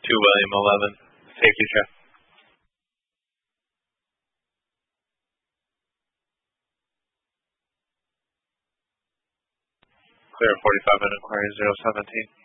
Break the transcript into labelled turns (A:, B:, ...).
A: William 11. Safety check. Clear 45 and inquiry 017.